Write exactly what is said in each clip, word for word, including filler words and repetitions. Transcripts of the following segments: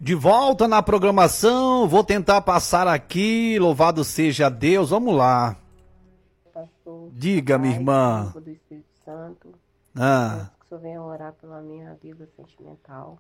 De volta na programação, vou tentar passar aqui, louvado seja Deus, vamos lá. Pastor, Diga, minha irmã. do Espírito Santo, Ah. que o Senhor venha orar pela minha vida sentimental.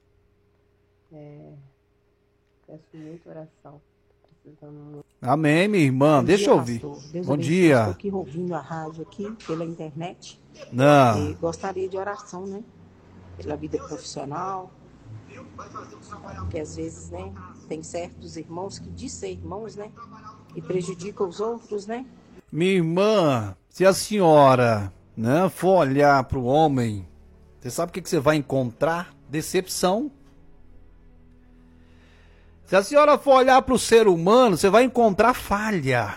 É, peço muita oração, tô precisando muito. Amém, minha irmã, Bom deixa dia, eu ouvir. pastor. Deus Bom abençoe. dia. Estou aqui ouvindo a rádio aqui pela internet. Não. E gostaria de oração, né? Pela vida profissional. Porque às vezes, né, tem certos irmãos que dizem ser irmãos, né? E prejudicam os outros, né? Minha irmã, se a senhora, né, for olhar para o homem, você sabe o que, que você vai encontrar? Decepção. Se a senhora for olhar para o ser humano, você vai encontrar falha.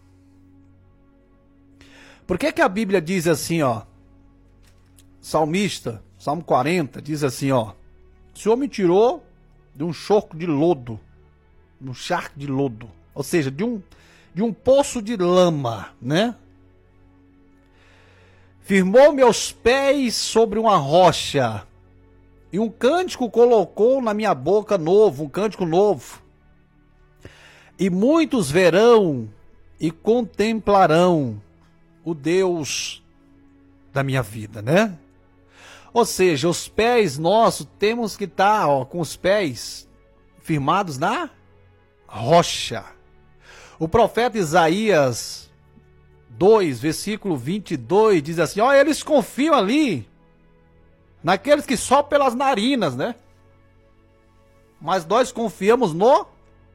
Por que que a Bíblia diz assim, ó? Salmista, Salmo quarenta, diz assim, ó. O Senhor me tirou de um choco de lodo, de um charco de lodo, ou seja, de um, de um poço de lama, né? Firmou meus pés sobre uma rocha, e um cântico colocou na minha boca novo, um cântico novo. E muitos verão e contemplarão o Deus da minha vida, né? Ou seja, os pés nossos temos que estar ó, com os pés firmados na rocha. O profeta Isaías dois, versículo vinte e dois, diz assim, ó, eles confiam ali naqueles que só pelas narinas, né? Mas nós confiamos no...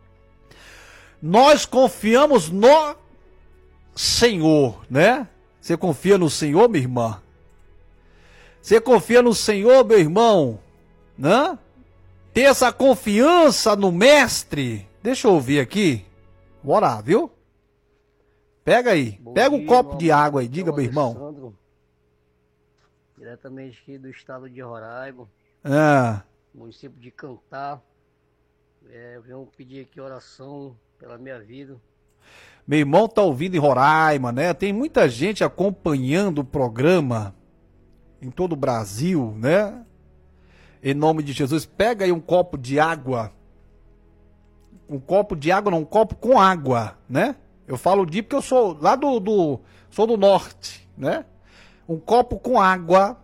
Nós confiamos no Senhor, né? Você confia no Senhor, minha irmã? Você confia no Senhor, meu irmão? Né? Ter essa confiança no Mestre. Deixa eu ouvir aqui. Bora, viu? Pega aí. Bom Pega um dia, copo meu de amor. água aí. Diga, meu irmão. Alessandro, diretamente aqui do estado de Roraima, Ah, município de Cantar. É, eu venho pedir aqui oração pela minha vida. meu irmão tá ouvindo em Roraima, né? Tem muita gente acompanhando o programa em todo o Brasil, né? Em nome de Jesus, pega aí um copo de água. Um copo de água, não, um copo com água, né? Eu falo de porque eu sou lá do, do sou do norte, né? Um copo com água.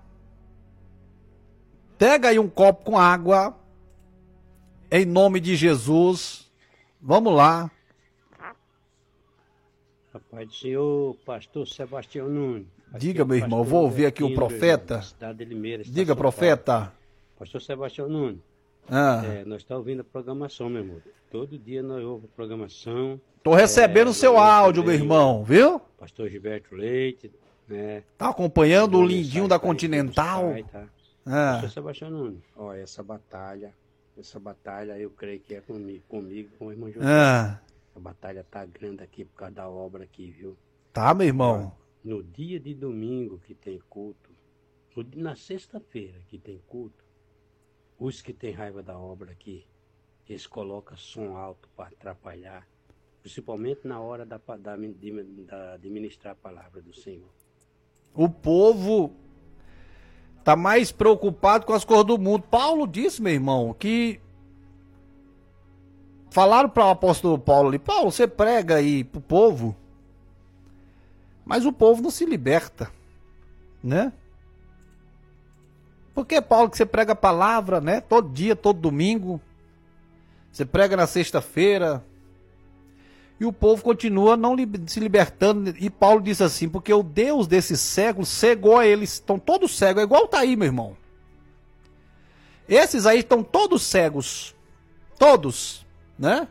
Pega aí um copo com água. Em nome de Jesus. Vamos lá. Rapaz do Senhor, pastor Sebastião Nunes. Diga, meu irmão, eu vou ouvir aqui o profeta. Diga, profeta. Pastor Sebastião Nunes. Ah. É, nós estamos ouvindo a programação, meu irmão. Todo dia nós ouvimos a programação. Tô recebendo o é, seu áudio, meu irmão, viu? Pastor Gilberto Leite, né? Tá acompanhando o Mandou lindinho mensagem da pra ele, Continental. pai, tá? Ah. Pastor Sebastião Nunes. Ó, essa batalha, essa batalha eu creio que é comigo, comigo com o irmão José. Ah. A batalha tá grande aqui por causa da obra aqui, viu? Tá, meu irmão. No dia de domingo que tem culto, no- na sexta-feira que tem culto, os que têm raiva da obra aqui, eles colocam som alto para atrapalhar, principalmente na hora da, da, de, da, de ministrar a palavra do Senhor. O povo tá mais preocupado com as coisas do mundo. Paulo disse, meu irmão, que falaram para o apóstolo Paulo ali, Paulo, você prega aí pro povo, mas o povo não se liberta, né? Porque, Paulo, que você prega a palavra, né? Todo dia, todo domingo. Você prega na sexta-feira. E o povo continua não li- se libertando. E Paulo diz assim, porque o Deus desse século cegou a eles. Estão todos cegos. É igual tá aí, meu irmão. Esses aí estão todos cegos. Todos, né?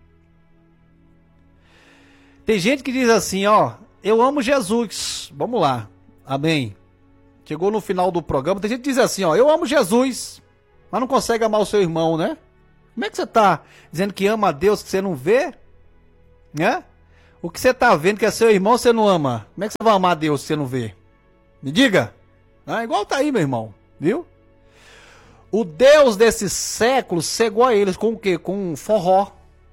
Tem gente que diz assim, ó, eu amo Jesus. Vamos lá. Amém. Chegou no final do programa, tem gente que diz assim, ó, eu amo Jesus, mas não consegue amar o seu irmão, né? Como é que você tá dizendo que ama a Deus que você não vê? Né? O que você tá vendo que é seu irmão, você não ama. Como é que você vai amar a Deus se você não vê? Me diga. Ah, igual tá aí, meu irmão. Viu? O Deus desse século cegou a eles com o quê? Com forró.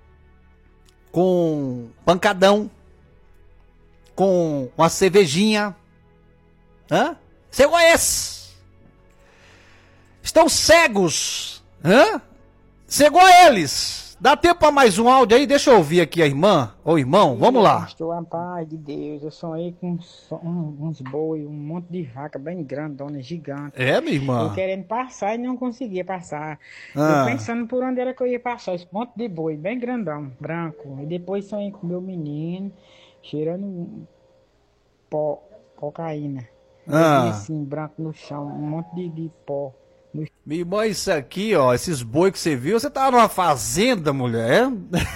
Com pancadão. Com uma cervejinha. Hã? Cegou esse. Estão cegos. Hã? Chegou a eles. Dá tempo pra mais um áudio aí? Deixa eu ouvir aqui a irmã, ou irmão, vamos lá. Pastor, a paz de Deus, eu sonhei com uns boi, um monte de vaca bem grandona, gigante. É, minha irmã? Eu querendo passar e não conseguia passar. Ah. Eu pensando por onde era que eu ia passar, esse monte de boi, bem grandão, branco. E depois sonhei com meu menino, cheirando pó, cocaína. Ah. E assim, branco no chão, um monte de, de pó. Minha irmã, isso aqui, ó, esses boi que você viu, você tava numa fazenda, mulher,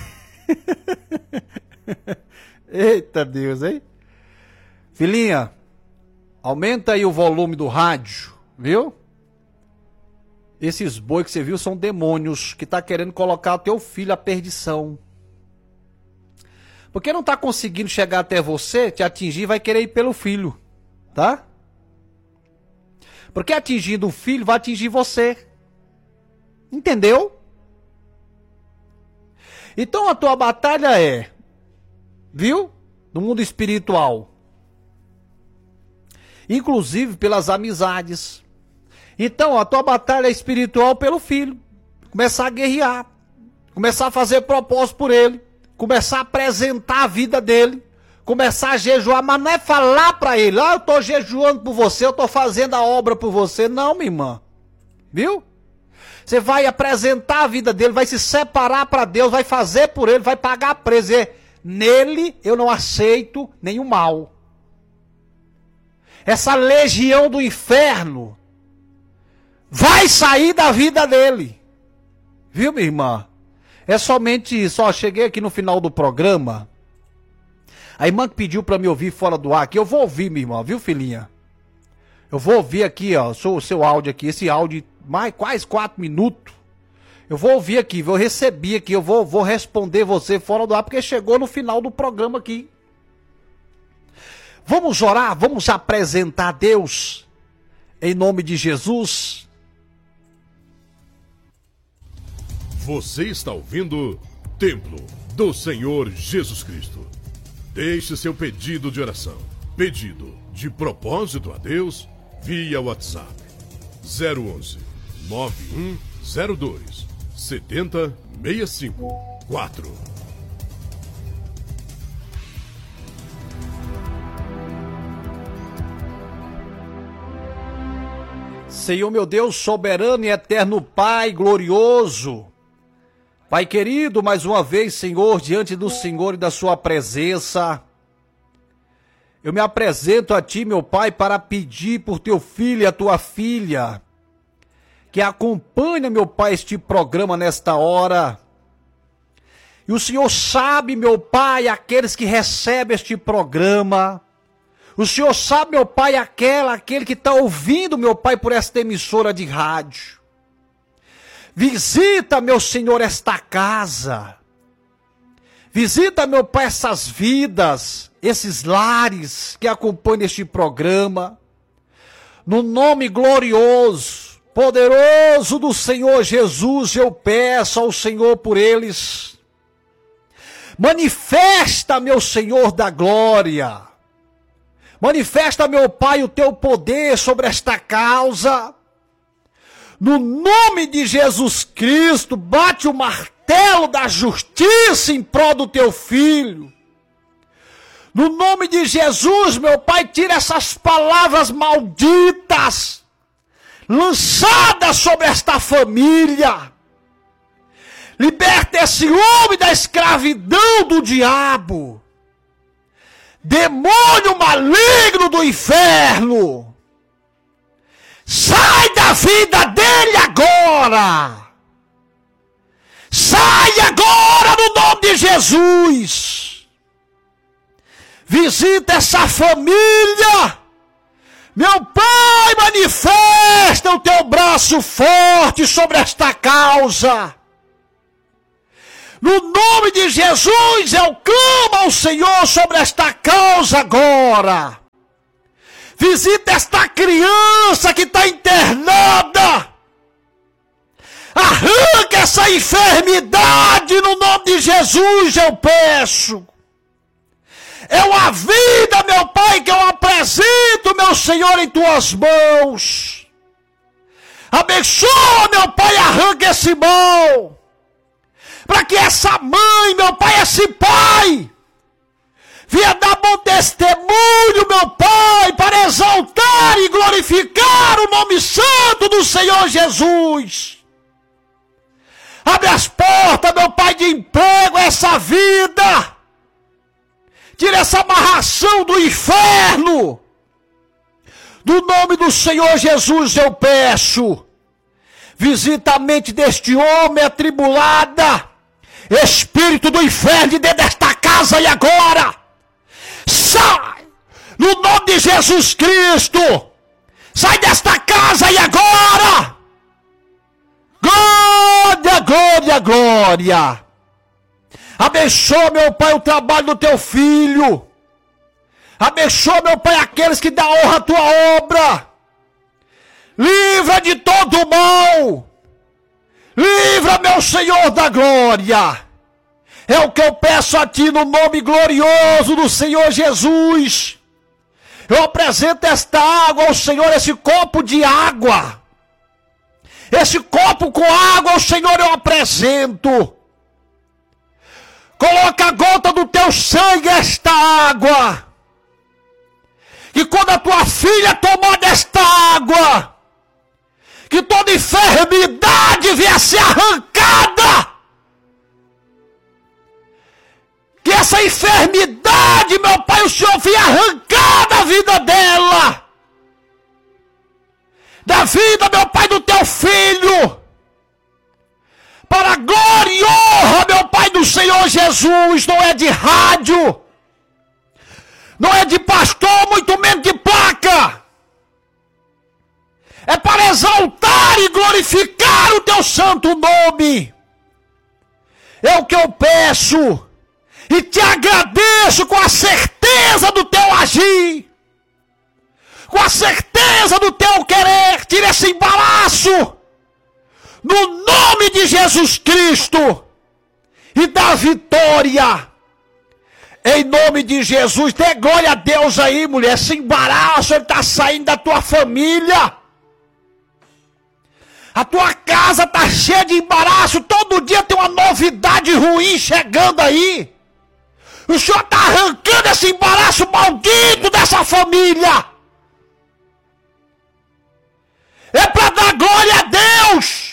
é? Eita Deus, hein? Filhinha, aumenta aí o volume do rádio, viu? Esses boi que você viu são demônios que tá querendo colocar o teu filho à perdição. Porque não tá conseguindo chegar até você, te atingir, vai querer ir pelo filho, tá? Porque atingindo o filho, vai atingir você. Entendeu? Então a tua batalha é, viu? No mundo espiritual. Inclusive pelas amizades. Então a tua batalha é espiritual pelo filho. Começar a guerrear. Começar a fazer propósito por ele. Começar a apresentar a vida dele. Começar a jejuar, mas não é falar pra ele, ah, eu tô jejuando por você, eu tô fazendo a obra por você. Não, minha irmã. Viu? Você vai apresentar a vida dele, vai se separar pra Deus, vai fazer por ele, vai pagar preço. Nele eu não aceito nenhum mal. Essa legião do inferno vai sair da vida dele. Viu, minha irmã? É somente isso. Ó, cheguei aqui no final do programa. A irmã que pediu pra me ouvir fora do ar aqui, eu vou ouvir, minha irmã, viu, filhinha? Eu vou ouvir aqui, ó, o seu áudio aqui, esse áudio, mais quase quatro minutos. Eu vou ouvir aqui, eu recebi aqui, eu vou, vou responder você fora do ar, porque chegou no final do programa aqui. Vamos orar, vamos apresentar a Deus, em nome de Jesus. Você está ouvindo Templo do Senhor Jesus Cristo. Deixe seu pedido de oração, pedido de propósito a Deus, via WhatsApp zero onze, nove um zero dois, sete zero seis cinco quatro. Senhor meu Deus, soberano e eterno Pai glorioso, Pai querido, mais uma vez, Senhor, diante do Senhor e da sua presença, eu me apresento a Ti, meu Pai, para pedir por Teu filho e a Tua filha, que acompanha, meu Pai, este programa nesta hora. E o Senhor sabe, meu Pai, aqueles que recebem este programa. O Senhor sabe, meu Pai, aquela, aquele que está ouvindo, meu Pai, por esta emissora de rádio. Visita, meu Senhor, esta casa. Visita, meu Pai, essas vidas, esses lares que acompanham este programa. No nome glorioso, poderoso do Senhor Jesus, eu peço ao Senhor por eles. Manifesta, meu Senhor da glória. Manifesta, meu Pai, o teu poder sobre esta causa. No nome de Jesus Cristo, bate o martelo da justiça em prol do teu filho. No nome de Jesus, meu Pai, tira essas palavras malditas lançadas sobre esta família. Liberta esse homem da escravidão do diabo. Demônio maligno do inferno. Sai da vida dele agora. Sai agora no nome de Jesus. Visita essa família. Meu Pai, manifesta o teu braço forte sobre esta causa. No nome de Jesus, eu clamo ao Senhor sobre esta causa agora. Visita esta criança que está internada. Arranca essa enfermidade no nome de Jesus, eu peço. É uma vida, meu Pai, que eu apresento, meu Senhor, em tuas mãos. Abençoa, meu Pai, arranca esse mal. que essa mãe, meu pai, esse pai, venha dar bom testemunho, meu Pai, para exaltar e glorificar o nome santo do Senhor Jesus. Abre as portas, meu Pai, de emprego a essa vida. Tira essa amarração do inferno. Do nome do Senhor Jesus eu peço. Visita a mente deste homem atribulada. Espírito do inferno de dentro desta casa e agora. Sai! No nome de Jesus Cristo! Sai desta casa e agora! Glória, glória, glória! Abençoa, meu Pai, o trabalho do teu filho. Abençoa, meu Pai, aqueles que dão honra à tua obra. Livra de todo mal. Livra, meu Senhor da glória. É o que eu peço a ti no nome glorioso do Senhor Jesus. Eu apresento esta água ao Senhor, esse copo de água. Esse copo com água ao Senhor eu apresento. Coloca a gota do teu sangue esta água. E quando a tua filha tomar desta água, que toda enfermidade venha a ser arrancada. Que essa enfermidade, meu Pai, o Senhor venha arrancar da vida dela. Da vida, meu Pai, do teu filho. Para a glória e honra, meu Pai, do Senhor Jesus. Não é de rádio. Não é de pastor, muito menos de placa. É para exaltar e glorificar o teu santo nome. É o que eu peço. E te agradeço com a certeza do teu agir. Com a certeza do teu querer. Tira esse embaraço. No nome de Jesus Cristo. E da vitória. Em nome de Jesus. Dê glória a Deus aí, mulher. Esse embaraço, ele está saindo da tua família. A tua casa está cheia de embaraço. Todo dia tem uma novidade ruim chegando aí. O Senhor está arrancando esse embaraço maldito dessa família. É para dar glória a Deus.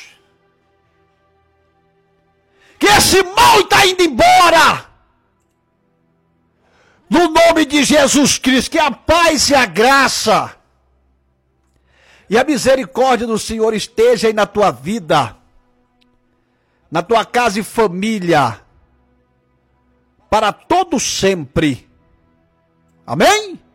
Que esse mal está indo embora. No nome de Jesus Cristo, que a paz e a graça e a misericórdia do Senhor esteja aí na tua vida, na tua casa e família, para todo sempre. Amém?